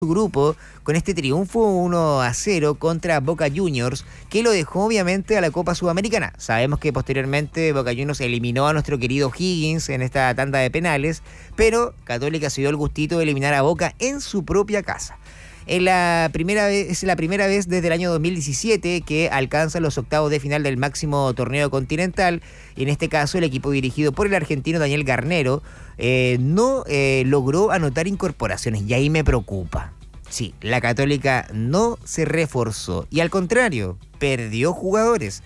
grupo con este triunfo 1-0 contra Boca Juniors, que lo dejó obviamente a la Copa Sudamericana. Sabemos que posteriormente Boca Juniors eliminó a nuestro querido Higgins en esta tanda de penales, pero Católica se dio el gustito de eliminar a Boca en su propia casa. Es la primera vez desde el año 2017 que alcanza los octavos de final del máximo torneo continental. Y en este caso el equipo dirigido por el argentino Daniel Garnero no logró anotar incorporaciones, y ahí me preocupa. Sí, la Católica no se reforzó y al contrario, perdió jugadores.